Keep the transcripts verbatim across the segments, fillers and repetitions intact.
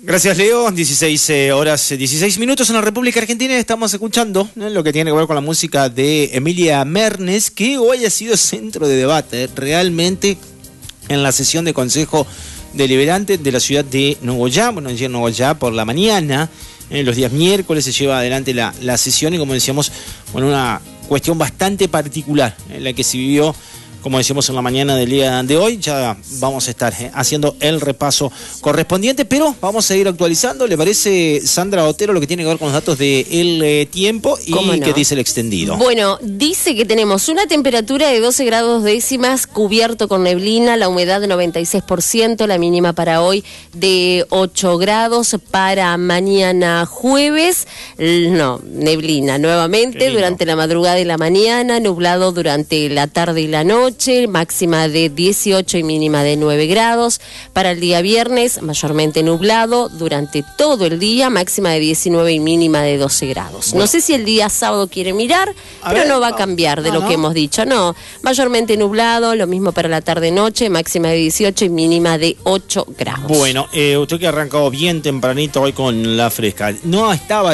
Gracias, Leo. dieciséis horas, dieciséis minutos en la República Argentina. Estamos escuchando, ¿no?, lo que tiene que ver con la música de Emilia Mernes, que hoy ha sido centro de debate realmente en la sesión de Consejo Deliberante de la ciudad de Nogoyá. Bueno, ayer en Nogoyá por la mañana, en los días miércoles se lleva adelante la, la sesión y, como decíamos, bueno, una cuestión bastante particular en la que se vivió, como decíamos, en la mañana del día de hoy. Ya vamos a estar eh, haciendo el repaso correspondiente, pero vamos a ir actualizando. ¿Le parece, Sandra Otero, lo que tiene que ver con los datos del de eh, tiempo y no? qué dice el extendido? Bueno, dice que tenemos una temperatura de doce grados décimas, cubierto con neblina, la humedad de noventa y seis por ciento, la mínima para hoy de ocho grados, para mañana jueves, no, neblina nuevamente durante la madrugada y la mañana, nublado durante la tarde y la noche, máxima de dieciocho y mínima de nueve grados. Para el día viernes, mayormente nublado durante todo el día, máxima de diecinueve y mínima de doce grados. Bueno. No sé si el día sábado quiere mirar, a pero ver, no va a cambiar de no, lo no. que hemos dicho. No, mayormente nublado, lo mismo para la tarde-noche, máxima de dieciocho y mínima de ocho grados. Bueno, eh, usted que ha arrancado bien tempranito hoy con la fresca, no estaba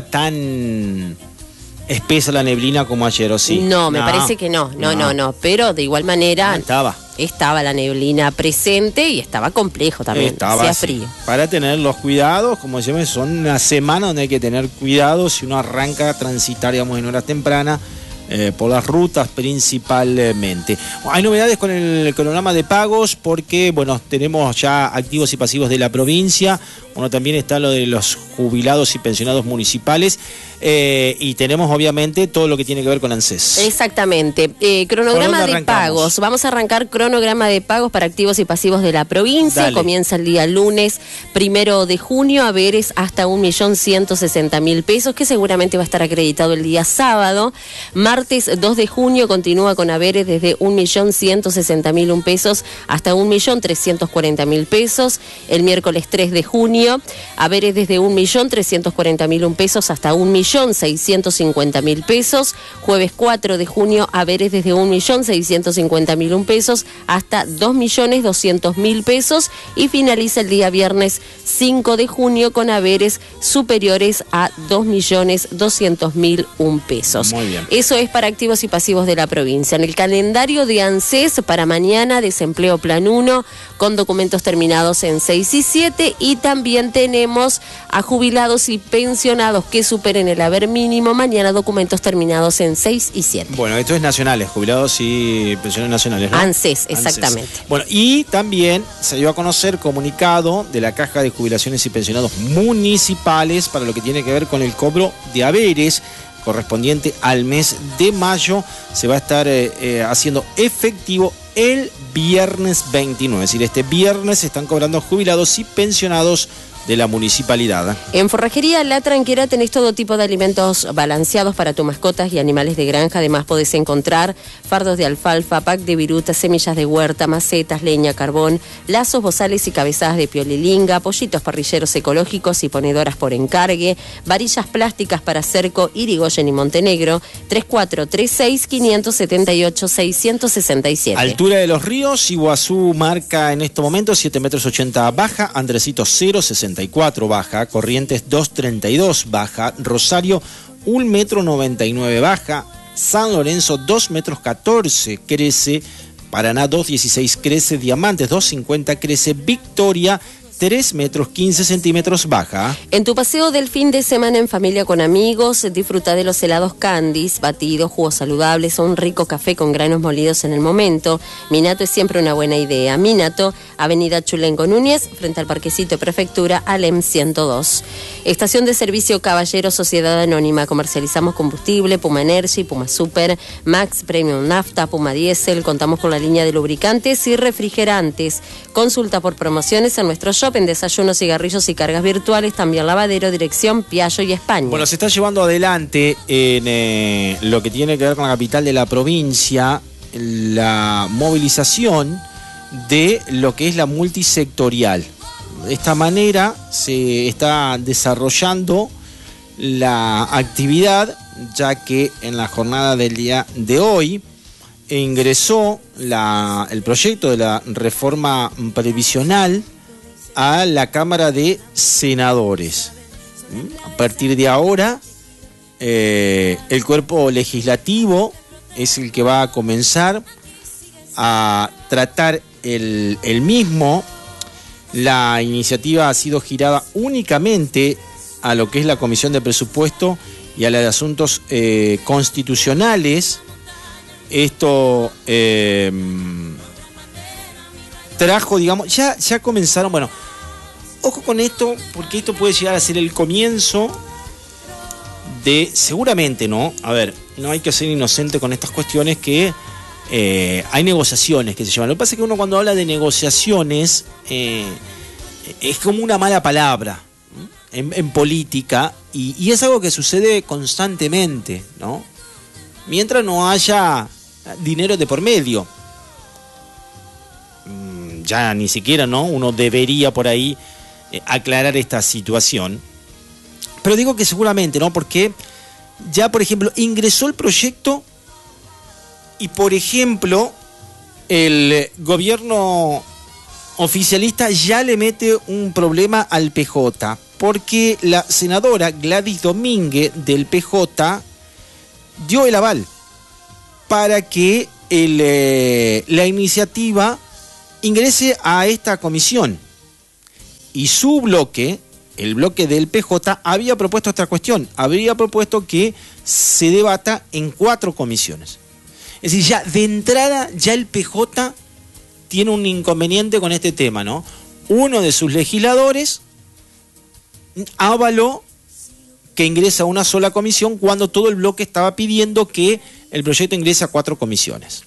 tan espesa la neblina como ayer, ¿o sí? No, me no. parece que no, no, no, no, no, pero de igual manera no estaba. Estaba la neblina presente y estaba complejo también, estaba hacía así. frío. Para tener los cuidados, como decimos, son una semana donde hay que tener cuidado si uno arranca a transitar, digamos, en horas tempranas, eh, por las rutas principalmente. Hay novedades con el cronograma de pagos porque, bueno, tenemos ya activos y pasivos de la provincia. Bueno, también está lo de los jubilados y pensionados municipales. Eh, y tenemos, obviamente, todo lo que tiene que ver con ANSES. Exactamente. Eh, cronograma de pagos. Vamos a arrancar cronograma de pagos para activos y pasivos de la provincia. Dale. Comienza el día lunes, primero de junio, haberes hasta un millón ciento sesenta mil pesos, que seguramente va a estar acreditado el día sábado. Martes dos de junio continúa con haberes desde un millón ciento sesenta mil un pesos hasta un millón trescientos cuarenta mil pesos. El miércoles tres de junio, haberes desde un millón trescientos cuarenta mil un pesos hasta un millón seiscientos cincuenta mil pesos. Jueves cuatro de junio, haberes desde un millón seiscientos cincuenta mil un pesos hasta dos millones doscientos mil pesos. Y finaliza el día viernes cinco de junio con haberes superiores a dos millones doscientos mil un pesos. Muy bien. Eso es para activos y pasivos de la provincia. En el calendario de ANSES para mañana, desempleo plan uno con documentos terminados en seis y siete, y también tenemos a jubilados y pensionados que superen el haber mínimo, mañana documentos terminados en seis y siete. Bueno, esto es nacionales, jubilados y pensiones nacionales, ¿no? ANSES, exactamente. ANSES. Bueno, y también se dio a conocer comunicado de la Caja de Jubilaciones y Pensionados Municipales para lo que tiene que ver con el cobro de haberes correspondiente al mes de mayo. Se va a estar eh, eh, haciendo efectivo el viernes veintinueve, es decir, este viernes se están cobrando jubilados y pensionados de la municipalidad. En Forrajería La Tranquera tenés todo tipo de alimentos balanceados para tus mascotas y animales de granja. Además podés encontrar fardos de alfalfa, pack de virutas, semillas de huerta, macetas, leña, carbón, lazos, bozales y cabezadas de piolilinga, pollitos parrilleros ecológicos y ponedoras por encargue, varillas plásticas para cerco, Irigoyen y Montenegro. Tres cuatro tres seis, cinco siete ocho, seis seis siete. Altura de los ríos, Iguazú marca en este momento siete metros ochenta baja, Andresito cero sesenta y cuatro baja, Corrientes dos treinta y dos baja, Rosario un metro noventa y nueve baja, San Lorenzo dos metros catorce crece, Paraná dos dieciséis crece, Diamantes dos cincuenta crece, Victoria tres metros quince centímetros baja. En tu paseo del fin de semana en familia con amigos, disfruta de los helados Candies, batidos, jugos saludables o un rico café con granos molidos en el momento. Minato es siempre una buena idea. Minato, Avenida Chulengo Núñez, frente al Parquecito Prefectura, Alem ciento dos. Estación de servicio Caballero Sociedad Anónima. Comercializamos combustible, Puma Energy, Puma Super, Max Premium Nafta, Puma Diesel. Contamos con la línea de lubricantes y refrigerantes. Consulta por promociones en nuestro shop en desayunos, cigarrillos y cargas virtuales. También lavadero, dirección Piaggio y España. Bueno, se está llevando adelante en eh, lo que tiene que ver con la capital de la provincia la movilización de lo que es la multisectorial. De esta manera se está desarrollando la actividad, ya que en la jornada del día de hoy ingresó la, el proyecto de la reforma previsional a la Cámara de Senadores. A partir de ahora, eh, el cuerpo legislativo es el que va a comenzar a tratar el, el mismo. La iniciativa ha sido girada únicamente a lo que es la Comisión de Presupuesto y a la de Asuntos eh, Constitucionales. Esto eh, trajo, digamos, ya, ya comenzaron, bueno, ojo con esto, porque esto puede llegar a ser el comienzo de, seguramente, ¿no? A ver, no hay que ser inocente con estas cuestiones que eh, hay negociaciones que se llevan. Lo que pasa es que uno cuando habla de negociaciones eh, es como una mala palabra en, en política y, y es algo que sucede constantemente, ¿no? Mientras no haya dinero de por medio. Ya ni siquiera, ¿no? Uno debería por ahí eh, aclarar esta situación. Pero digo que seguramente, ¿no? Porque ya, por ejemplo, ingresó el proyecto y, por ejemplo, el gobierno oficialista ya le mete un problema al P J, porque la senadora Gladys Domínguez del P J dio el aval para que el, eh, la iniciativa ingrese a esta comisión. Y su bloque, el bloque del P J, había propuesto esta cuestión. Habría propuesto que se debata en cuatro comisiones. Es decir, ya de entrada, ya el P J tiene un inconveniente con este tema, ¿no? Uno de sus legisladores avaló que ingresa a una sola comisión cuando todo el bloque estaba pidiendo que el proyecto ingrese a cuatro comisiones.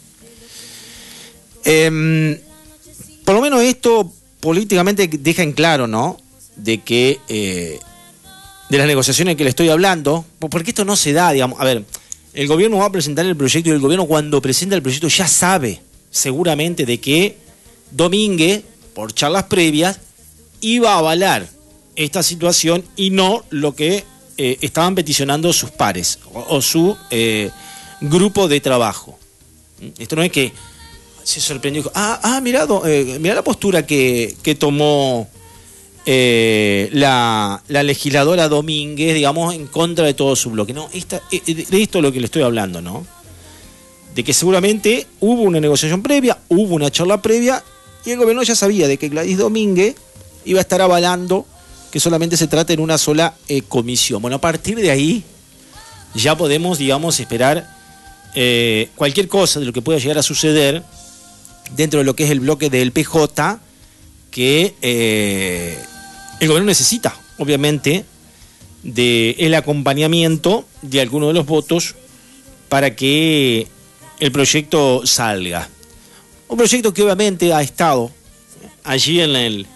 Eh, por lo menos esto políticamente deja en claro, ¿no? De que eh, de las negociaciones que le estoy hablando, porque esto no se da, digamos, a ver, el gobierno va a presentar el proyecto y el gobierno cuando presenta el proyecto ya sabe seguramente de que Domínguez, por charlas previas, iba a avalar esta situación y no lo que eh, estaban peticionando sus pares o, o su eh, grupo de trabajo. Esto no es que se sorprendió, ah, ah mirá, eh, mirá la postura que, que tomó eh, la, la legisladora Domínguez, digamos, en contra de todo su bloque. No, esta, de esto es lo que le estoy hablando, ¿no? De que seguramente hubo una negociación previa, hubo una charla previa, y el gobierno ya sabía de que Gladys Domínguez iba a estar avalando que solamente se trata en una sola eh, comisión. Bueno, a partir de ahí ya podemos, digamos, esperar eh, cualquier cosa de lo que pueda llegar a suceder dentro de lo que es el bloque del P J, que eh, el gobierno necesita, obviamente, del acompañamiento de alguno de los votos para que el proyecto salga. Un proyecto que obviamente ha estado allí en el,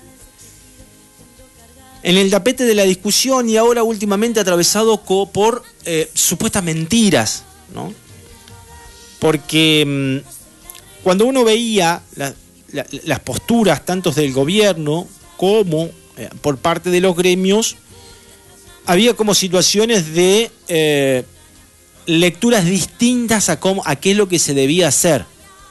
en el tapete de la discusión y ahora últimamente atravesado por eh, supuestas mentiras, ¿no? Porque mmm, cuando uno veía la, la, las posturas tanto del gobierno como eh, por parte de los gremios, había como situaciones de eh, lecturas distintas a, cómo, a qué es lo que se debía hacer.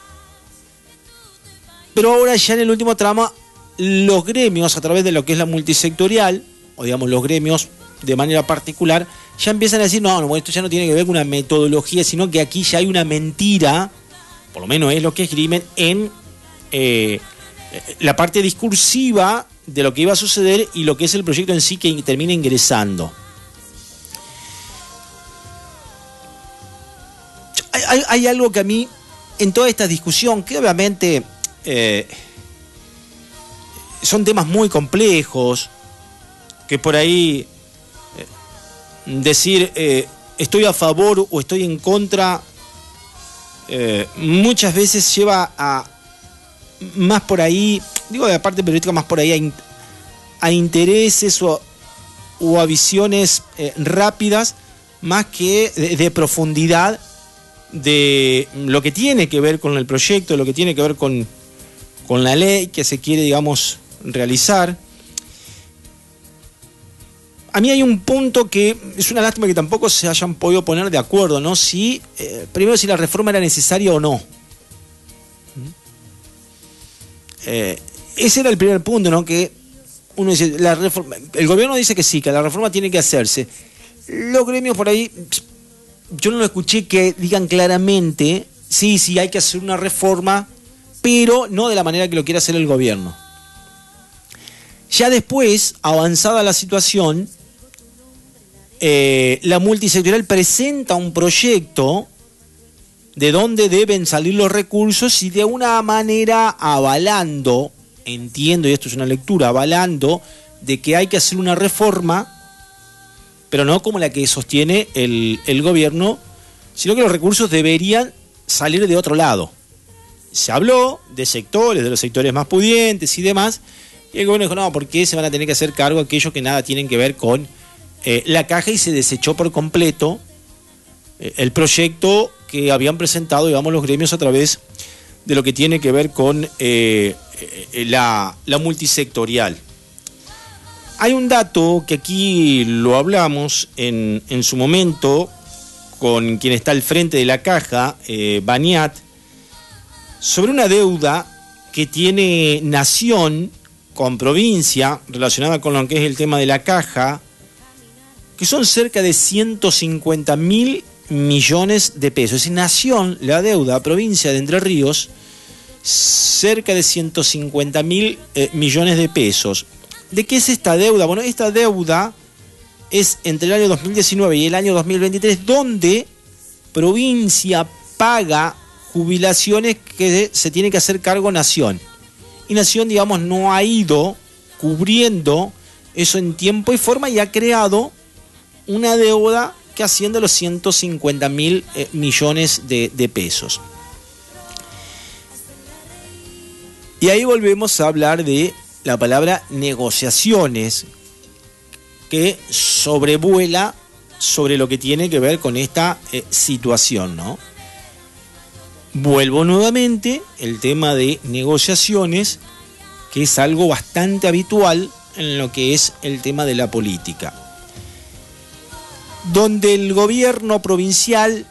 Pero ahora ya en el último tramo, los gremios, a través de lo que es la multisectorial, o digamos los gremios de manera particular, ya empiezan a decir, no, no, esto ya no tiene que ver con una metodología, sino que aquí ya hay una mentira, por lo menos es lo que escriben, en eh, la parte discursiva de lo que iba a suceder y lo que es el proyecto en sí que termina ingresando. Hay, hay, hay algo que a mí, en toda esta discusión, que obviamente eh, son temas muy complejos, que por ahí eh, decir eh, estoy a favor o estoy en contra, eh, muchas veces lleva a más por ahí, digo de la parte periodística, más por ahí a, in, a intereses o, o a visiones eh, rápidas, más que de, de profundidad de lo que tiene que ver con el proyecto, lo que tiene que ver con, con la ley que se quiere, digamos, realizar. A mí hay un punto que es una lástima que tampoco se hayan podido poner de acuerdo, ¿no? Si, eh, primero, si la reforma era necesaria o no. Eh, ese era el primer punto, ¿no? Que uno dice, la reforma, el gobierno dice que sí, que la reforma tiene que hacerse. Los gremios por ahí, yo no lo escuché que digan claramente, sí, sí, hay que hacer una reforma, pero no de la manera que lo quiere hacer el gobierno. Ya después, avanzada la situación, eh, la multisectorial presenta un proyecto de dónde deben salir los recursos y de una manera avalando, entiendo, y esto es una lectura, avalando de que hay que hacer una reforma, pero no como la que sostiene el, el gobierno, sino que los recursos deberían salir de otro lado. Se habló de sectores, de los sectores más pudientes y demás, y el gobierno dijo, no, ¿por qué se van a tener que hacer cargo aquellos que nada tienen que ver con eh, la caja? Y se desechó por completo eh, el proyecto que habían presentado, digamos, los gremios a través de lo que tiene que ver con eh, eh, la, la multisectorial. Hay un dato que aquí lo hablamos en, en su momento con quien está al frente de la caja, eh, Baniat, sobre una deuda que tiene Nación con provincia relacionada con lo que es el tema de la caja, que son cerca de ciento cincuenta mil millones de pesos. Es decir, Nación, la deuda a provincia de Entre Ríos, cerca de ciento cincuenta mil eh, millones de pesos. ¿De qué es esta deuda? Bueno, esta deuda es entre el año dos mil diecinueve y el año dos mil veintitrés, donde provincia paga jubilaciones que se tiene que hacer cargo Nación. Y Nación, digamos, no ha ido cubriendo eso en tiempo y forma y ha creado una deuda que asciende a los ciento cincuenta mil eh, millones de, de pesos. Y ahí volvemos a hablar de la palabra negociaciones, que sobrevuela sobre lo que tiene que ver con esta eh, situación, ¿no? Vuelvo nuevamente, el tema de negociaciones, que es algo bastante habitual en lo que es el tema de la política, donde el gobierno provincial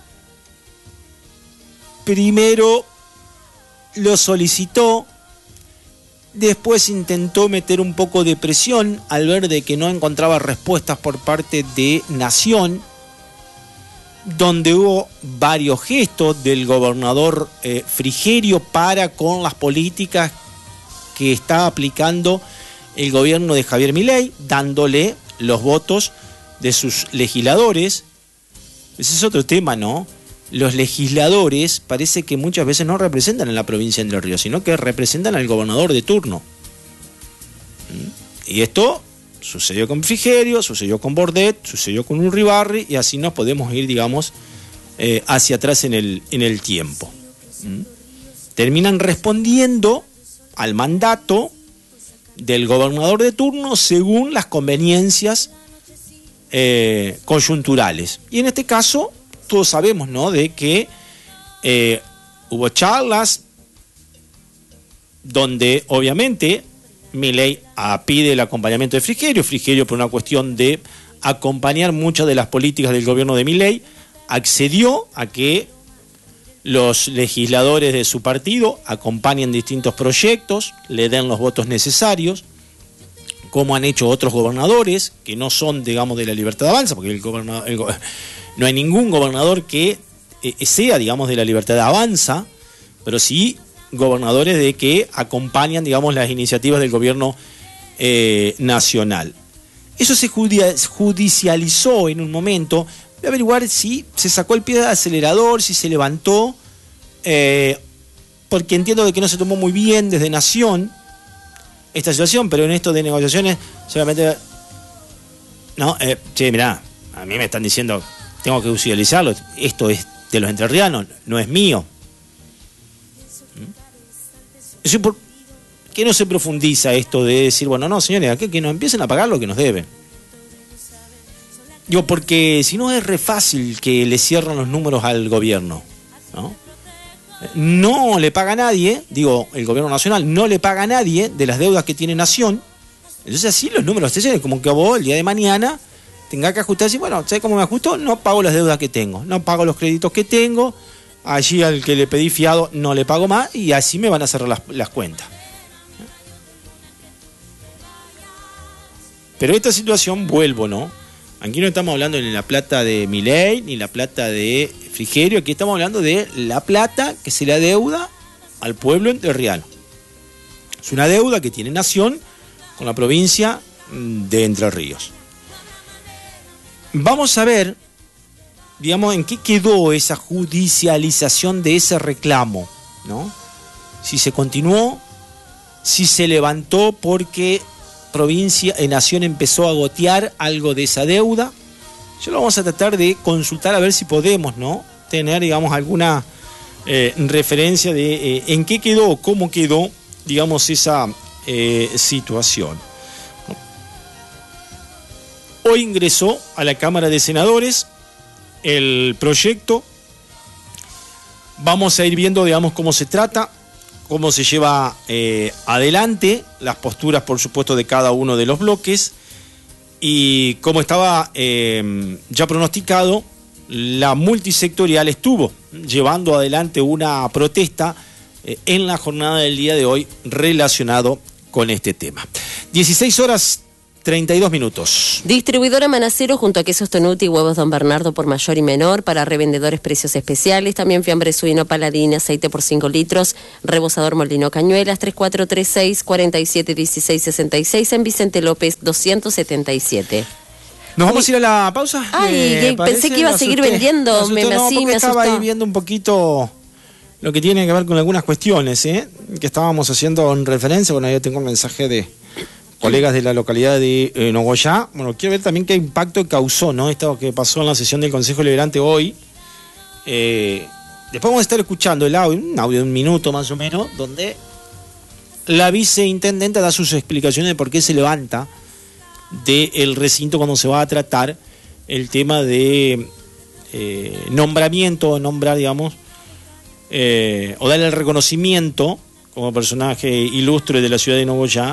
primero lo solicitó, después intentó meter un poco de presión al ver de que no encontraba respuestas por parte de Nación, donde hubo varios gestos del gobernador eh, Frigerio para con las políticas que está aplicando el gobierno de Javier Milei, dándole los votos de sus legisladores. Ese es otro tema, ¿no? Los legisladores parece que muchas veces no representan a la provincia de Entre Ríos, sino que representan al gobernador de turno. Y esto sucedió con Frigerio, sucedió con Bordet, sucedió con Urribarri, y así nos podemos ir, digamos, eh, hacia atrás en el, en el tiempo. ¿Mm? Terminan respondiendo al mandato del gobernador de turno según las conveniencias eh, coyunturales. Y en este caso, todos sabemos, ¿no?, de que eh, hubo charlas donde obviamente Milei pide el acompañamiento de Frigerio. Frigerio, por una cuestión de acompañar muchas de las políticas del gobierno de Milei, accedió a que los legisladores de su partido acompañen distintos proyectos, le den los votos necesarios, como han hecho otros gobernadores que no son, digamos, de la Libertad Avanza, porque el gobernador, el, no hay ningún gobernador que eh, sea, digamos, de la Libertad Avanza, pero sí gobernadores de que acompañan, digamos, las iniciativas del gobierno eh, nacional. Eso se judicializó en un momento. Voy a averiguar si se sacó el pie del acelerador, si se levantó, eh, porque entiendo de que no se tomó muy bien desde Nación esta situación, pero en esto de negociaciones solamente no, eh, che, mirá, a mí me están diciendo tengo que judicializarlo, esto es de los entrerrianos, no es mío. Eso, ¿por qué no se profundiza esto de decir, bueno, no, señores, aquí que nos empiecen a pagar lo que nos deben? Digo, porque si no es re fácil que le cierran los números al gobierno, ¿no? No le paga a nadie, digo, el gobierno nacional no le paga a nadie de las deudas que tiene Nación. Entonces así los números te llegan, como que vos el día de mañana tenga que ajustar y decir, bueno, ¿sabes cómo me ajusto? No pago las deudas que tengo, no pago los créditos que tengo, allí al que le pedí fiado no le pago más y así me van a cerrar las, las cuentas. Pero esta situación, vuelvo, ¿no? Aquí no estamos hablando de la plata de Milei ni la plata de Frigerio, aquí estamos hablando de la plata que se le adeuda al pueblo entrerriano. Es una deuda que tiene Nación con la provincia de Entre Ríos. Vamos a ver, digamos, en qué quedó esa judicialización de ese reclamo, ¿no? Si se continuó, si se levantó porque provincia, eh, Nación empezó a gotear algo de esa deuda. Yo lo vamos a tratar de consultar a ver si podemos, ¿no? Tener, digamos, alguna eh, referencia de eh, en qué quedó, cómo quedó, digamos, esa eh, situación. Hoy ingresó a la Cámara de Senadores el proyecto. Vamos a ir viendo, digamos, cómo se trata, cómo se lleva eh, adelante, las posturas, por supuesto, de cada uno de los bloques, y como estaba eh, ya pronosticado, la multisectorial estuvo llevando adelante una protesta eh, en la jornada del día de hoy relacionado con este tema. dieciséis horas treinta y dos minutos. Distribuidora Manacero junto a quesos Tonuti y huevos Don Bernardo por mayor y menor, para revendedores precios especiales, también fiambre suino Paladín, aceite por cinco litros, rebosador Molino Cañuelas, tres cuatro tres seis, cuatro siete uno seis seis seis en Vicente López doscientos setenta y siete. ¿Nos vamos Uy. a ir a la pausa? Ay, pensé que iba a seguir vendiendo, me, me, no, así, me estaba asustó. ahí viendo un poquito lo que tiene que ver con algunas cuestiones, ¿eh? Que estábamos haciendo en referencia. Bueno, yo tengo un mensaje de colegas de la localidad de eh, Nogoyá. Bueno, quiero ver también qué impacto causó, ¿no? Esto que pasó en la sesión del Consejo Deliberante hoy. Eh, después vamos a estar escuchando el audio, un audio de un minuto más o menos, donde la viceintendenta da sus explicaciones de por qué se levanta del recinto cuando se va a tratar el tema de eh, nombramiento, nombrar, digamos, eh, o darle el reconocimiento como personaje ilustre de la ciudad de Nogoyá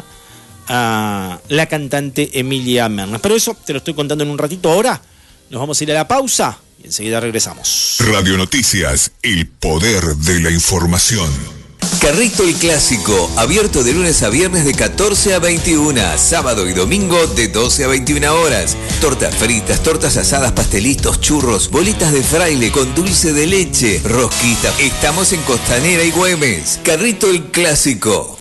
a la cantante Emilia Mernes. Pero eso te lo estoy contando en un ratito. Ahora nos vamos a ir a la pausa y enseguida regresamos. Radio Noticias, el poder de la información. Carrito el Clásico, abierto de lunes a viernes de catorce a veintiuna, sábado y domingo de doce a veintiuna horas. Tortas fritas, tortas asadas, pastelitos, churros, bolitas de fraile con dulce de leche, rosquita. Estamos en Costanera y Güemes. Carrito el Clásico.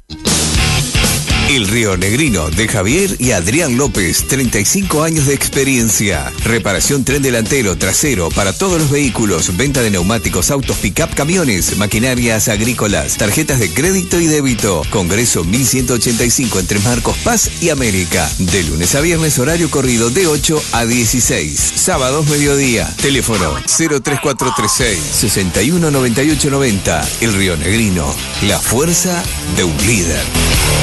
El Río Negrino de Javier y Adrián López, treinta y cinco años de experiencia. Reparación tren delantero, trasero para todos los vehículos, venta de neumáticos, autos, pick-up, camiones, maquinarias agrícolas, tarjetas de crédito y débito. Congreso mil ciento ochenta y cinco entre Marcos Paz y América. De lunes a viernes, horario corrido de ocho a dieciséis. Sábados mediodía. Teléfono cero tres cuatro tres seis, seis uno nueve ocho nueve cero. El Río Negrino, la fuerza de un líder.